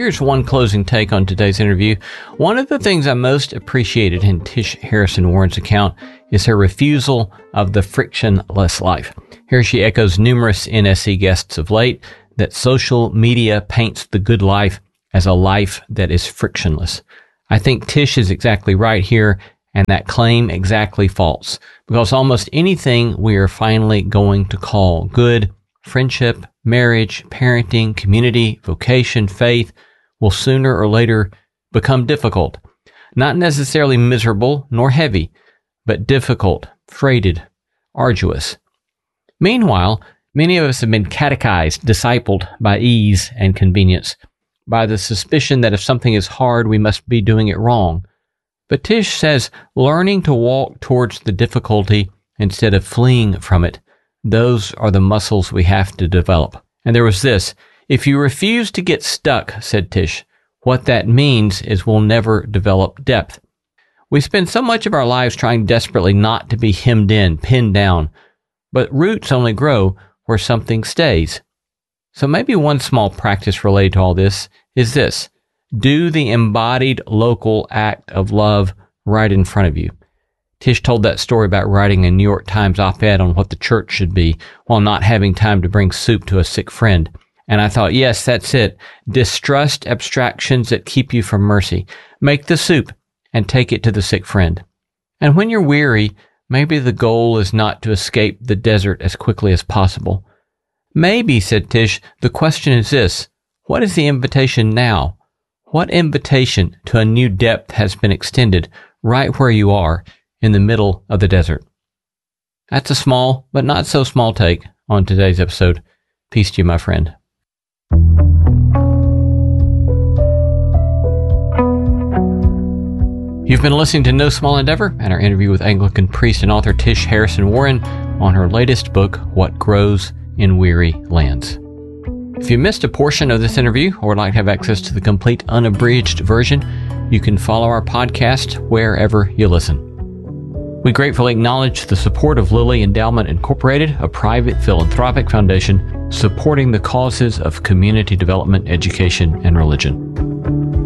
Here's one closing take on today's interview. One of the things I most appreciated in Tish Harrison Warren's account is her refusal of the frictionless life. Here she echoes numerous NSC guests of late that social media paints the good life as a life that is frictionless. I think Tish is exactly right here, and that claim exactly false, because almost anything we are finally going to call good, friendship, marriage, parenting, community, vocation, faith, will sooner or later become difficult. Not necessarily miserable nor heavy, but difficult, freighted, arduous. Meanwhile, many of us have been catechized, discipled by ease and convenience, by the suspicion that if something is hard, we must be doing it wrong. But Tish says learning to walk towards the difficulty instead of fleeing from it, those are the muscles we have to develop. And there was this: if you refuse to get stuck, said Tish, what that means is we'll never develop depth. We spend so much of our lives trying desperately not to be hemmed in, pinned down, but roots only grow where something stays. So maybe one small practice related to all this is this: do the embodied local act of love right in front of you. Tish told that story about writing a New York Times op-ed on what the church should be while not having time to bring soup to a sick friend. And I thought, yes, that's it. Distrust abstractions that keep you from mercy. Make the soup and take it to the sick friend. And when you're weary, maybe the goal is not to escape the desert as quickly as possible. Maybe, said Tish, the question is this: what is the invitation now? What invitation to a new depth has been extended right where you are in the middle of the desert? That's a small, but not so small take on today's episode. Peace to you, my friend. You've been listening to No Small Endeavor and our interview with Anglican priest and author Tish Harrison Warren on her latest book, What Grows in Weary Lands. If you missed a portion of this interview or would like to have access to the complete unabridged version, you can follow our podcast wherever you listen. We gratefully acknowledge the support of Lilly Endowment Incorporated, a private philanthropic foundation supporting the causes of community development, education, and religion.